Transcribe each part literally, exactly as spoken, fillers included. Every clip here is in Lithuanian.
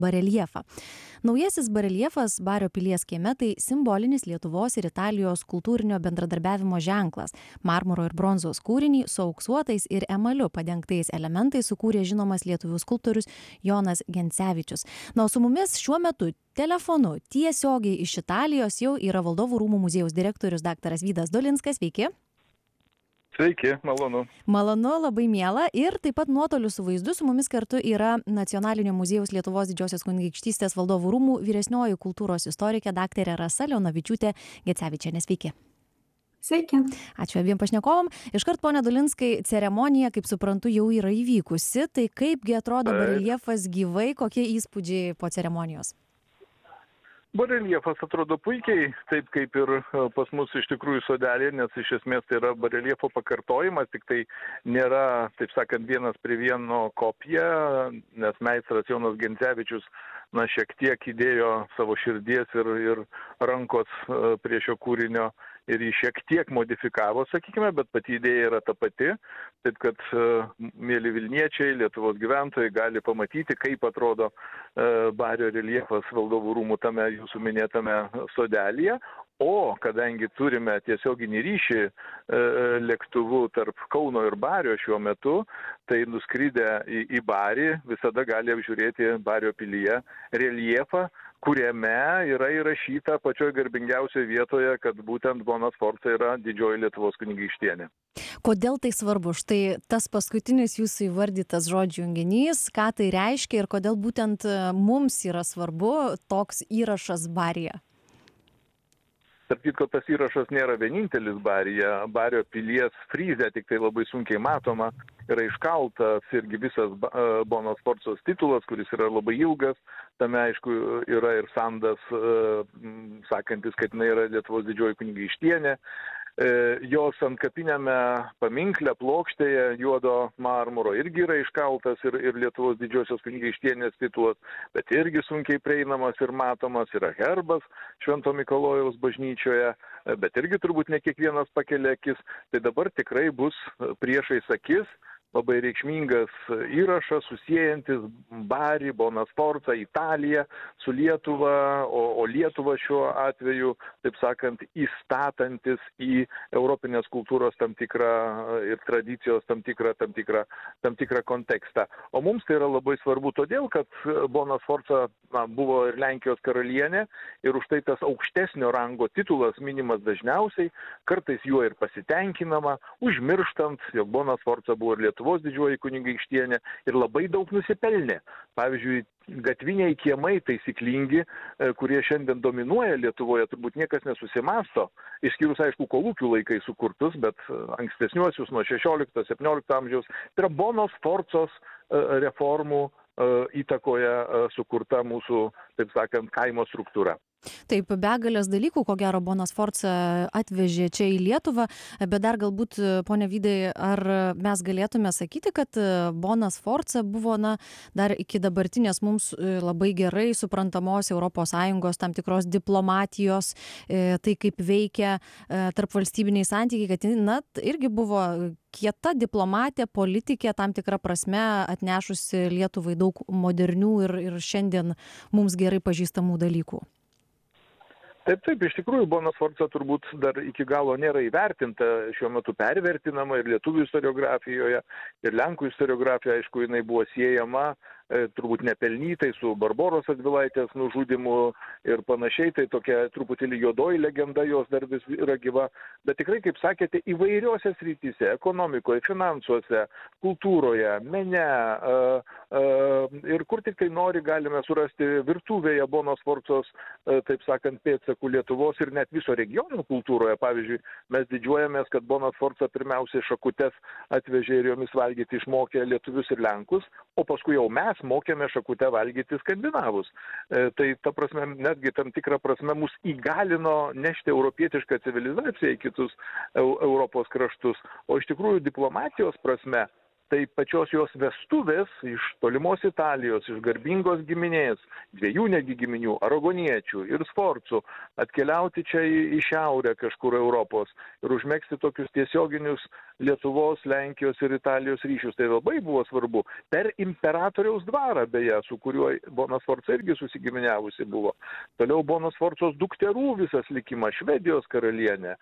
bareljefą. Naujasis bareljefas Bario pilies kieme tai simbolinis Lietuvos ir Italijos kultūrinio bendradarbiavimo ženklas. Marmuro ir bronzos kūrinį su auksuotais ir emaliu padengtais elementais sukūrė žinomas lietuvių skulptorius Jonas Gencevičius. Na, o su mumis šiuo metu telefonu tiesiogiai iš Italijos jau yra Valdovų rūmų muziejaus direktorius daktaras Vydas Dolinskas. Sveiki. Sveiki, malonu. Malonu, labai miela. Ir taip pat nuotoliu su vaizdu su mumis kartu yra Nacionalinio muziejaus Lietuvos Didžiosios Kunigaikštystės Valdovų rūmų vyresnioji kultūros istorikė daktarė Rasa Leonavičiūtė Gecevičienė. Sveiki. Sveiki. Ačiū abiem pašnekovam. Iškart, pone Dolinskai, ceremonija, kaip suprantu, jau yra įvykusi. Tai kaipgi atrodo bareljefas gyvai, kokie įspūdžiai po ceremonijos? Bareljefas atrodo puikiai, taip kaip ir pas mus iš tikrųjų sodelė, nes iš esmės tai yra bareljefo pakartojimas, tik tai nėra, taip sakant, vienas prie vieno kopija, nes meistras Jonas Gencevičius na, šiek tiek įdėjo savo širdies ir, ir rankos prie šio kūrinio ir jį šiek tiek modifikavo, sakykime, bet pati idėja yra ta pati, taip kad, mėly Vilniečiai, Lietuvos gyventojai gali pamatyti, kaip atrodo Bario reljefas Valdovų rūmų tame jūsų minėtame sodelyje, o kadangi turime tiesioginį ryšį e, lėktuvu tarp Kauno ir Bario šiuo metu, tai nuskridę į, į Barį visada gali apžiūrėti Bario pilyje reljefą, kuriame yra įrašyta pačioj garbingiausioje vietoje, kad būtent Bona Sforza yra didžioji Lietuvos kunigaikštienė. Kodėl tai svarbu? Štai tas paskutinis jūsų įvardytas žodžių junginys, ką tai reiškia ir kodėl būtent mums yra svarbu toks įrašas Baryje? Tarp kitko, tas įrašas nėra vienintelis Baryje. Bario pilies fryze, tik tai labai sunkiai matoma, yra iškaltas irgi visas Bona Sforzos titulas, kuris yra labai ilgas. Tame, aišku, yra ir sandas, sakantis, kad jinai yra Lietuvos didžioji kunigaikštienė. Jos antkapinėme paminkle plokštėje juodo marmuro irgi yra iškaltas ir, ir Lietuvos didžiosios kunigaikštienės titulas, bet irgi sunkiai prieinamas ir matomas, yra herbas Švento Mikalojaus bažnyčioje, bet irgi turbūt ne kiekvienas pakelia akis. Tai dabar tikrai bus priešais akis labai reikšmingas įrašas susiejantis Barį, Bona Sforzą, Italiją su Lietuva, o, o Lietuva šiuo atveju, taip sakant, įstatantis į europinės kultūros tam tikrą ir tradicijos tam tikrą, tam tikrą, tam tikrą kontekstą. O mums tai yra labai svarbu todėl, kad Bona Sforza na, buvo ir Lenkijos karalienė ir už tai tas aukštesnio rango titulas minimas dažniausiai, kartais juo ir pasitenkinama, užmirštant, jog Bona Sforza buvo ir Lietuvos Lietuvos didžioji kunigaikštienė ir labai daug nusipelnė. Pavyzdžiui, gatviniai kiemai taisyklingi, kurie šiandien dominuoja Lietuvoje, turbūt niekas nesusimasto, išskyrus, aišku, kolūkių laikai sukurtus, bet ankstesniuosius nuo šešiolikto septyniolikto amžiaus, tai yra Bonos Sforzos reformų įtakoje sukurta mūsų, taip sakant, kaimo struktūra. Taip, begalės dalykų, ko gero, Bona Sforza atvežė čia į Lietuvą, bet dar galbūt, ponia Vydai, ar mes galėtume sakyti, kad Bona Sforza buvo, na, dar iki dabartinės mums labai gerai suprantamos Europos Sąjungos tam tikros diplomatijos, tai kaip veikia tarp valstybiniai santykiai, kad, na, irgi buvo kieta diplomatė, politikė, tam tikrą prasme atnešusi Lietuvai daug modernių ir, ir šiandien mums gerai pažįstamų dalykų. Taip, taip, iš tikrųjų, Bona Sforza turbūt dar iki galo nėra įvertinta, šiuo metu pervertinama ir lietuvių istoriografijoje, ir lenkų istoriografijoje, aišku, jinai buvo siejama turbūt nepelnytai su Barboros Radvilaitės nužudymu ir panašiai, tai tokia truputėlį juodoji legenda jos dar vis yra gyva, bet tikrai, kaip sakėte, įvairiose srityse, ekonomikoje, finansuose, kultūroje, mene ir kur tik tai nori galime surasti virtuvėje Bonos Sforzos, taip sakant, pėdsakų Lietuvos ir net viso regiono kultūroje. Pavyzdžiui, mes didžiuojamės, kad Bona Sforza pirmiausiai šakutes atvežė ir jomis valgyti išmokė lietuvius ir lenkus, o paskui jau mes mokėme šakutę valgyti skandinavus. E, tai ta prasme, netgi tam tikrą prasme mus įgalino nešti europietišką civilizaciją į kitus eu, Europos kraštus. O iš tikrųjų diplomatijos prasme tai pačios jos vestuvės iš tolimos Italijos, iš garbingos giminės, dviejų negi giminių, aragoniečių ir Sforcų, atkeliauti čia į, į šiaurę kažkur Europos ir užmegzti tokius tiesioginius Lietuvos, Lenkijos ir Italijos ryšius. Tai labai buvo svarbu. Per imperatoriaus dvarą, beje, su kuriuo Bona Sforca irgi susigiminiavusi buvo. Toliau Bona Sforcos dukterų visas likimas, Švedijos karalienė,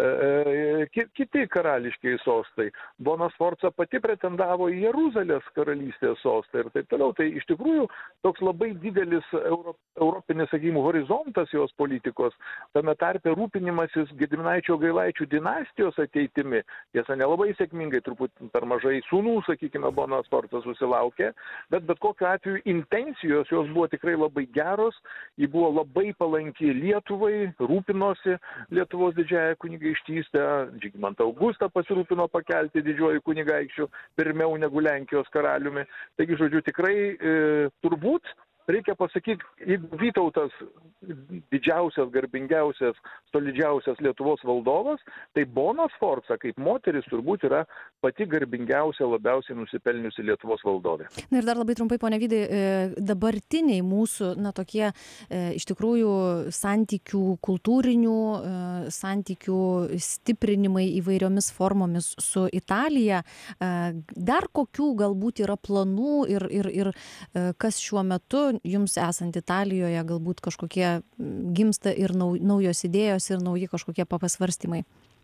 kiti karališkiai sostai. Bona Sforca pati pretendavo į Jeruzalės karalystės sostą ir taip toliau. Tai iš tikrųjų toks labai didelis euro, europinis, sakykime, horizontas jos politikos, tame tarpe rūpinimasis Gediminaičio Gailaičių dinastijos ateitimi. Tiesa, nelabai sėkmingai, truputį per mažai sūnų, sakykime, Bona Sforca susilaukė, bet bet kokiu atveju intencijos jos buvo tikrai labai geros, ji buvo labai palanki Lietuvai, rūpinosi Lietuvos didžiąją kunigaikštystę, Žygimantą Augustą pasirūpino pakelti didžiuoju kunigaikščiu pirmiau negu Lenkijos karaliumi. Taigi, žodžiu, tikrai e, turbūt reikia pasakyti, jeigu Vytautas didžiausias, garbingiausias, solidžiausias Lietuvos valdovas, tai Bona Sforca kaip moteris turbūt yra pati garbingiausia, labiausiai nusipelniusi Lietuvos valdovė. Na ir dar labai trumpai, pone Vydai, dabartiniai mūsų, na, tokie iš tikrųjų santykių kultūrinių, santykių stiprinimai įvairiomis formomis su Italija, dar kokių galbūt yra planų ir, ir, ir kas šiuo metu jums esant Italijoje galbūt kažkokie gimsta ir naujos idėjos ir nauji kažkokie pasvarstymai?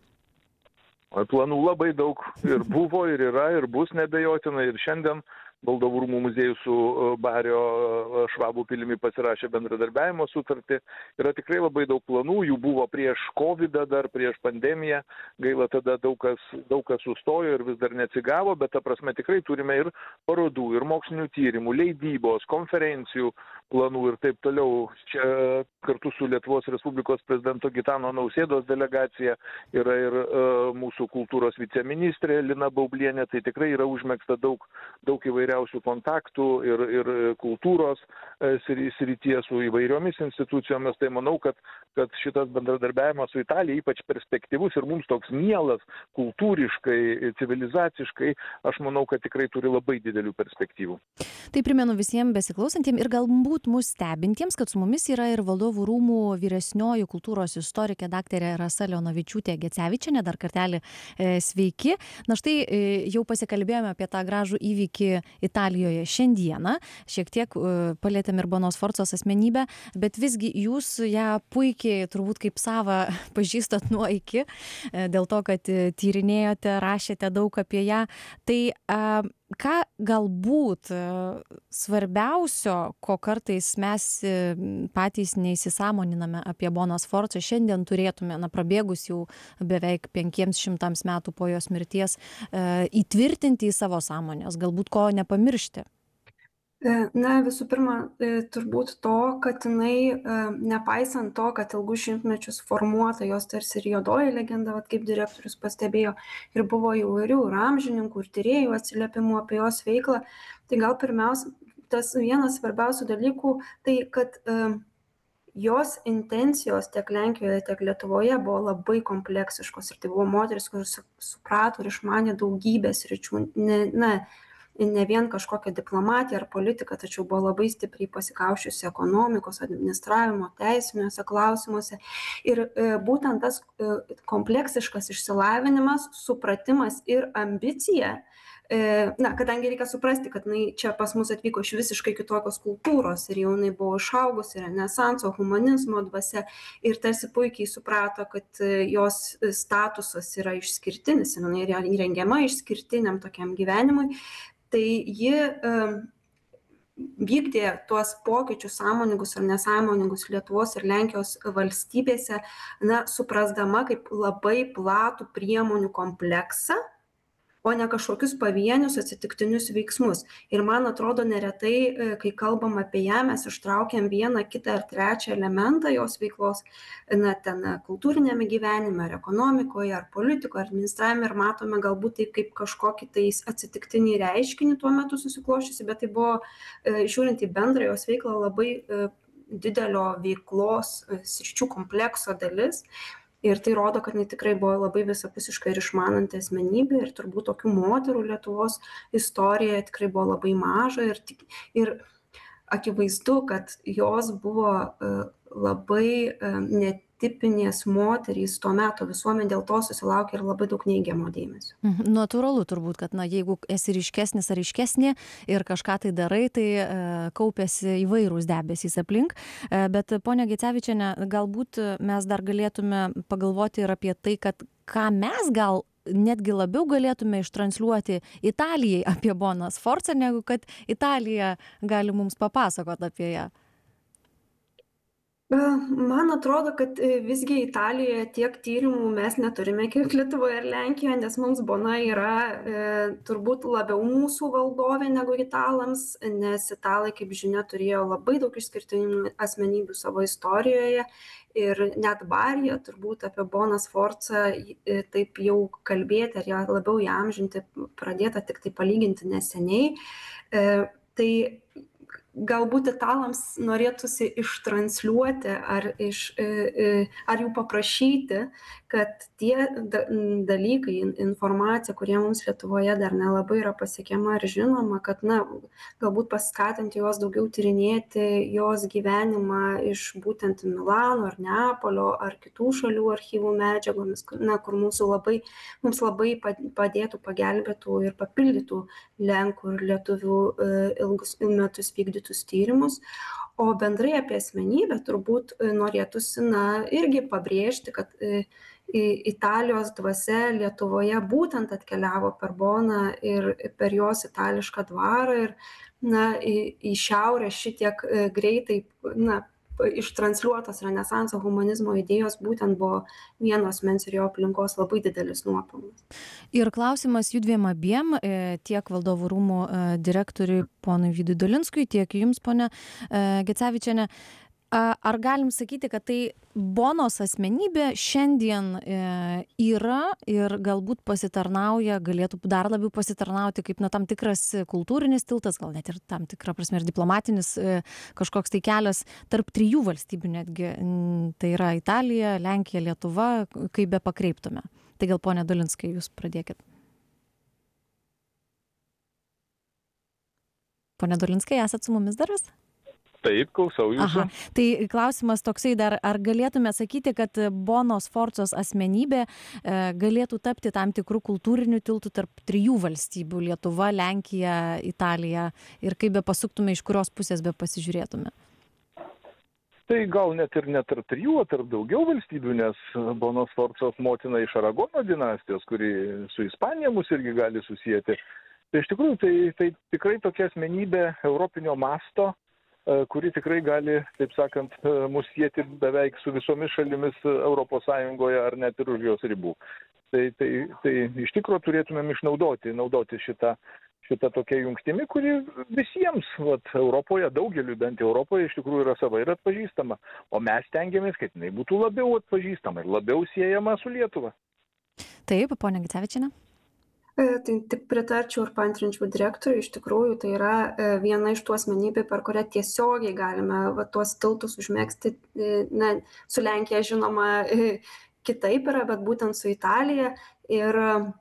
Planų labai daug ir buvo, ir yra, ir bus nebejotinai. Ir šiandien Valdovų rūmų muziejus su Bario Švabų pilimi pasirašė bendradarbiavimo sutartį. Yra tikrai labai daug planų, jų buvo prieš kovidą, dar prieš pandemiją. Gaila, tada daug kas, daug kas sustojo ir vis dar neatsigavo, bet ta prasme tikrai turime ir parodų, ir mokslinių tyrimų, leidybos, konferencijų planų ir taip toliau. Čia kartu su Lietuvos Respublikos prezidento Gitano Nausėdos delegacija yra ir uh, mūsų kultūros viceministrė Lina Baublienė. Tai tikrai yra užmegzta daug, daug įvairiausių kontaktų ir, ir kultūros srityje su įvairiomis institucijomis. Tai manau, kad, kad šitas bendradarbiavimas su Italija ypač perspektyvus ir mums toks mielas kultūriškai, civilizaciškai, aš manau, kad tikrai turi labai didelių perspektyvų. Tai primenu visiems besiklausantiems ir galbūt mus stebintiems, kad su mumis yra ir Valdovų rūmų vyresnioji kultūros istorikė daktarė Rasa Leonavičiūtė Gecevičienė. Dar kartelį e, sveiki. Na štai e, jau pasikalbėjome apie tą gražų įvykį Italijoje šiandieną. Šiek tiek e, palėtėm ir Bonos Sforcos asmenybę, bet visgi jūs ją puikiai turbūt kaip savą pažįstat nuo iki, e, dėl to, kad e, tyrinėjote, rašėte daug apie ją. Tai e, ką galbūt svarbiausio, ko kartais mes patys neįsisąmoniname apie Boną Sforcą, šiandien turėtume, na, prabėgus jau beveik penkiems šimtams metų po jos mirties, įtvirtinti į savo sąmonės, galbūt ko nepamiršti? Na, visų pirma, turbūt to, kad jinai, nepaisant to, kad ilgus šimtmečius formuota jos tarsi ir juodoji legenda, vat kaip direktorius pastebėjo, ir buvo įvairių ir amžininkų, ir tyrėjų atsiliepimų apie jos veiklą, tai gal pirmiausia, tas vienas svarbiausių dalykų, tai kad uh, jos intencijos tiek Lenkijoje, tiek Lietuvoje buvo labai kompleksiškos, ir tai buvo moteris, kuris suprato ir išmanė daugybės sričių, ne, ne, ne vien kažkokią diplomatiją ar politiką, tačiau buvo labai stipriai pasikaušiusi ekonomikos, administravimo, teisiniuose klausimuose. Ir e, būtent tas e, kompleksiškas išsilavinimas, supratimas ir ambicija, e, na, kadangi reikia suprasti, kad jinai čia pas mus atvyko iš visiškai kitokios kultūros ir jau jinai buvo išaugusi renesanso, humanizmo dvasia ir tarsi puikiai suprato, kad jos statusas yra išskirtinis ir jinai yra įrengiama išskirtiniam tokiam gyvenimui. Tai ji um, vykdė tuos pokyčius sąmoningus ar nesąmoningus Lietuvos ir Lenkijos valstybėse, na, suprasdama kaip labai platų priemonių kompleksą, o ne kažkokius pavienius atsitiktinius veiksmus. Ir man atrodo, neretai, kai kalbam apie ją, mes ištraukiam vieną, kitą ar trečią elementą jos veiklos, na, ten kultūrinėme gyvenime, ar ekonomikoje, ar politikoje, ar administravime, ir matome galbūt tai kaip kažkokį tai atsitiktinį reiškinį tuo metu susikloščiusi, bet tai buvo, žiūrint į bendrą jos veiklą, labai didelio veiklos sričių komplekso dalis. Ir tai rodo, kad jinai tikrai buvo labai visapusiškai ir išmananti asmenybė ir turbūt tokių moterų Lietuvos istorijoje tikrai buvo labai maža ir, tik, ir akivaizdu, kad jos buvo uh, labai uh, netipinės moterys tuo metu visuomenė, dėl to susilaukė ir labai daug neigiamo dėmesio. Mhm. Natūralu turbūt, kad na, jeigu esi ryškesnis ar ryškesnė ir kažką tai darai, tai e, kaupėsi įvairūs debesys aplink. E, bet ponia Gecevičiene, galbūt mes dar galėtume pagalvoti ir apie tai, kad ką mes gal netgi labiau galėtume ištransliuoti Italijai apie Boną Sforcą, negu kad Italija gali mums papasakoti apie ją. Man atrodo, kad visgi Italijoje tiek tyrimų mes neturime, kiek Lietuvoje ir Lenkijoje, nes mums Bona yra e, turbūt labiau mūsų valdovė negu italams, nes italai, kaip žinia, turėjo labai daug išskirtinių asmenybių savo istorijoje ir net Barija turbūt apie Boną Sforcą e, taip jau kalbėti ar ją labiau įamžinti pradėta tik tai palyginti neseniai. E, tai galbūt italams norėtųsi ištransliuoti ar, iš, ar jų paprašyti, kad tie dalykai, informacija, kurie mums Lietuvoje dar nelabai yra pasiekiama ir žinoma, kad na, galbūt paskatinti juos daugiau tyrinėti jos gyvenimą iš būtent Milano ar Neapolio ar kitų šalių archyvų medžiagomis, na, kur mūsų labai, mums labai padėtų, pagelbėtų ir papildytų Lenkų ir Lietuvių ilgus metus vykdytus tyrimus. O bendrai apie asmenybę turbūt norėtųsi na, irgi pabrėžti, kad Italijos dvasia Lietuvoje būtent atkeliavo per Boną ir per jos itališką dvarą ir na, į, į šiaurę šitiek greitai na, ištransliuotos renesanso humanizmo idėjos būtent buvo vienos mens ir jo aplinkos labai didelis nuopelnas. Ir klausimas judviem abiem, tiek Valdovų rūmų direktoriui ponui Vydui Dolinskui, tiek jums, ponia Gecevičiene. Ar galim sakyti, kad tai Bonos asmenybė šiandien yra ir galbūt pasitarnauja, galėtų dar labiau pasitarnauti kaip na, tam tikras kultūrinis tiltas, gal net ir tam tikra prasme ir diplomatinis kažkoks tai kelias tarp trijų valstybių netgi, tai yra Italija, Lenkija, Lietuva, kaip be pakreiptume. Tai gal ponia Dolinskai, jūs pradėkit. Ponia Dolinskai, esat su mumis dar vis? Taip, klausau jūsų. Aha. Tai klausimas toksai dar, ar galėtume sakyti, kad Bonos Sforcos asmenybė e, galėtų tapti tam tikrų kultūrinių tiltų tarp trijų valstybių - Lietuva, Lenkija, Italija, ir kaip be pasuktume, iš kurios pusės be pasižiūrėtume? Tai gal net ir net tarp trijų, o tarp daugiau valstybių, nes Bonos Sforcos motina iš Aragono dinastijos, kuri su Ispanija mus irgi gali susijęti. Tai iš tikrųjų tai, tai tikrai tokia asmenybė europinio masto, kuri tikrai gali, taip sakant, mus sieti beveik su visomis šalimis Europos Sąjungoje ar net ir už jos ribų. Tai, tai, tai iš tikrųjų turėtumėm išnaudoti naudoti šitą, šitą tokią jungtimį, kuri visiems vat, Europoje, daugeliu bent Europoje, iš tikrųjų yra sava ir atpažįstama. O mes stengiamės, kad jinai būtų labiau atpažįstama ir labiau siejama su Lietuva. Taip, ponia Gecevičiene. Tai tik pritarčiau ir paantrinčiau direktoriui, iš tikrųjų tai yra viena iš tų asmenybių, per kurią tiesiogiai galime va, tuos tiltus užmėgsti, na, su Lenkija žinoma kitaip yra, bet būtent su Italija ir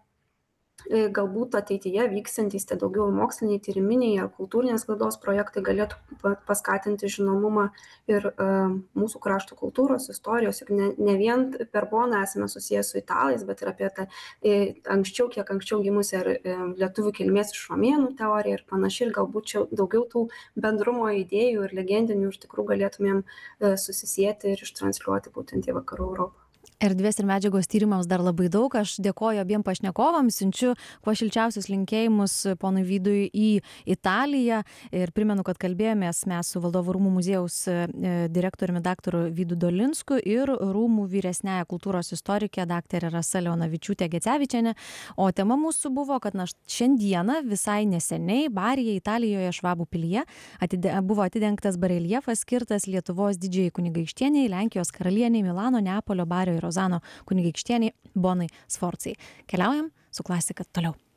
galbūt ateityje vyksantys tai daugiau moksliniai, tyriminiai ar kultūrinės sklaidos projektai galėtų paskatinti žinomumą ir uh, mūsų krašto kultūros, istorijos. Ir ne, ne vien per Boną esame susijęs su italais, bet ir apie tą e, anksčiau, kiek anksčiau gimusią ir e, lietuvių kilmės iš romėnų teoriją ir panašiai. Ir galbūt čia daugiau tų bendrumo idėjų ir legendinių iš tikrųjų galėtumėm e, susisieti ir ištransliuoti būtent į Vakarų Europą. Erdvės ir medžiagos tyrimams dar labai daug. Aš dėkoju abiem pašnekovams, siunčiu kuo šilčiausius linkėjimus ponui Vydui į Italiją ir primenu, kad kalbėjomės mes su Valdovų rūmų muziejaus direktoriumi daktaru Vydu Dolinsku ir rūmų vyresniąja kultūros istorikė daktarė Rasa Leonavičiūtė Gecevičienė. O tema mūsų buvo, kad na, šiandieną visai neseniai Barijoje, Italijoje, Švabų pilyje atide, buvo atidengtas bareljefas skirtas Lietuvos didžiajai kunigaikštieniai, Lenkijos karalieniai, Milano, Neapolio, Bario ir Rozano kunigaikštieniai Bonai Sforcai. Keliaujam su klasika toliau.